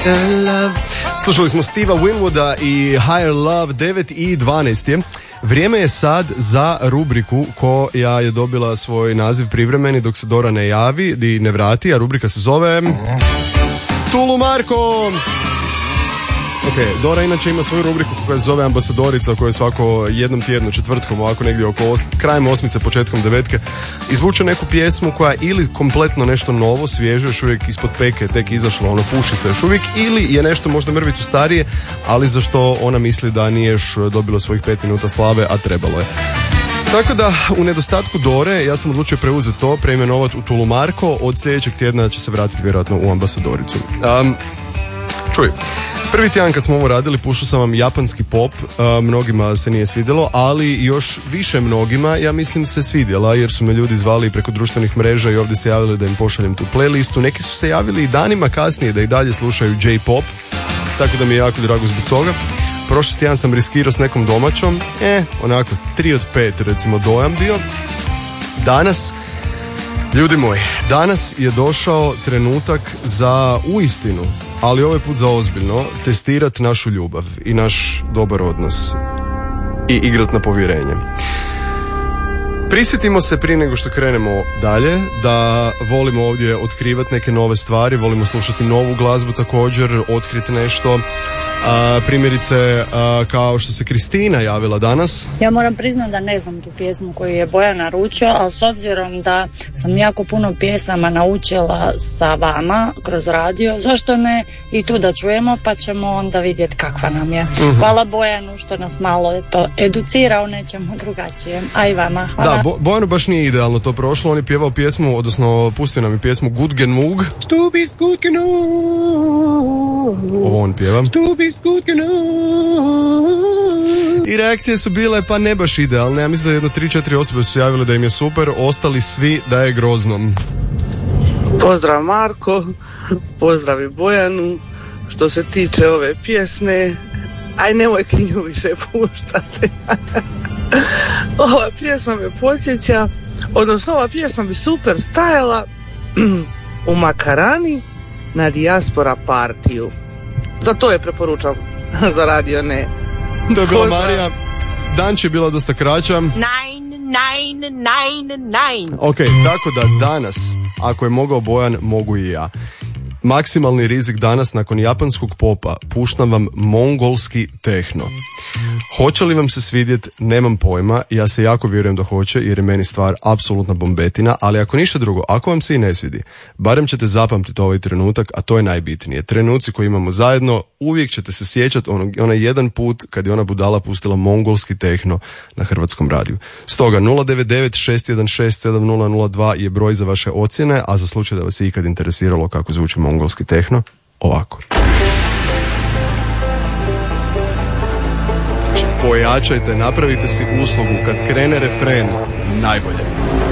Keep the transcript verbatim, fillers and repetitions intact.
Slušali smo Steva Winwooda i Higher Love. Devet i dvanaest je. Vrijeme je sad za rubriku koja je dobila svoj naziv privremeni dok se Dora ne javi i ne vrati, a rubrika se zove Tulu Marko. Ok, Dora inače ima svoju rubriku koja se zove Ambasadorica, u kojoj svako jednom tjednu, četvrtkom, ovako negdje oko os, krajem osmice, početkom devetke, izvuče neku pjesmu koja ili kompletno nešto novo, svježe, još uvijek ispod peke, tek izašlo, ono puši se još uvijek, ili je nešto možda mrvicu starije, ali za što ona misli da nije još dobilo svojih pet minuta slave, a trebalo je. Tako da, u nedostatku Dore, ja sam odlučio preuzeti to, preimenovati u Tulu Marko, od sljedećeg tjedna će se vratiti vjerojatno u Ambasadoricu. Um, čuj, prvi tjedan kad smo ovo radili, pušao sam vam japanski pop, uh, mnogima se nije svidjelo, ali još više mnogima, ja mislim, se svidjela, jer su me ljudi zvali preko društvenih mreža i ovdje se javili da im pošaljem tu playlistu. Neki su se javili i danima kasnije da i dalje slušaju J-pop, tako da mi je jako drago zbog toga. Prošli tjedan sam riskirao s nekom domaćom, e, onako, tri od pet, recimo, dojam bio. Danas, ljudi moji, danas je došao trenutak za uistinu, ali ovaj put za ozbiljno, testirati našu ljubav i naš dobar odnos i igrat na povjerenje. Prisjetimo se prije nego što krenemo dalje da volimo ovdje otkrivati neke nove stvari, volimo slušati novu glazbu također, otkriti nešto. A, primjerice a, kao što se Kristina javila danas. Ja moram priznati da ne znam tu pjesmu koju je Bojan naručio, ali s obzirom da sam jako puno pjesama naučila sa vama kroz radio, zašto ne i tu da čujemo, pa ćemo onda vidjeti kakva nam je. Uh-huh. Hvala Bojanu što nas malo je to educirao nečemu drugačijem, a i vama hvala. Da, Bo- Bojanu baš nije idealno to prošlo, on je pjevao pjesmu, odnosno pustio nam je pjesmu Gut genug. Du bist gut genug. Ovo on pjeva. Du bist gut genug. I reakcije su bile pa ne baš idealne. Ja mislim da jedno tri četiri osobe su javile da im je super, ostali svi da je groznom. Pozdrav Marko, pozdrav i Bojanu. Što se tiče ove pjesme, aj nemojte nju više puštati. Ova pjesma me podsjeća, odnosno ova pjesma bi super stajala u Makarani na Dijaspora partiju. Za to je preporučam, za radio ne. To je bila Marija. Dan će bila dosta kraća. Nine, nine, nine, nine. Ok, tako da danas, ako je mogao Bojan, mogu i ja. Maksimalni rizik danas nakon japanskog popa, puštam vam mongolski tehno. Hoće li vam se svidjeti, nemam pojma, ja se jako vjerujem da hoće jer je meni stvar apsolutna bombetina, ali ako ništa drugo, ako vam se i ne svidi, barem ćete zapamtiti ovaj trenutak, a to je najbitnije. Trenuci koji imamo zajedno, uvijek ćete se sjećati onog, onaj jedan put kad je ona budala pustila mongolski tehno na Hrvatskom radiju. Stoga nula devet devet šest jedan šest sedam nula nula dva je broj za vaše ocjene, a za slučaj da vas je ikad interesiralo kako zvuči mongolski tehno, ovako. Pojačajte, napravite si uslugu kad krene refren, najbolje.